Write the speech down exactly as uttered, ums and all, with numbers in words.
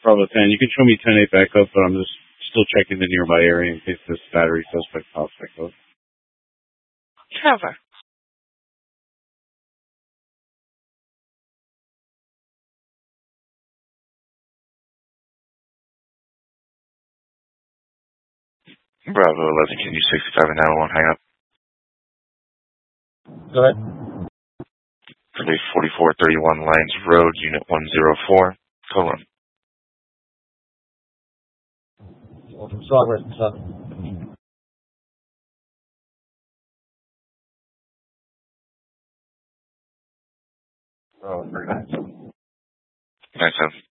Bravo ten. You can show me ten eight backup, but I'm just still checking the nearby area in case this battery suspect pops back up. Trevor. Bravo eleven, can you sixty-five and now one hang up? Go ahead. Gonna be forty-four thirty-one Lions Road, Unit one oh four. Call run. From Sawgrass to South. Oh, very nice. Nice,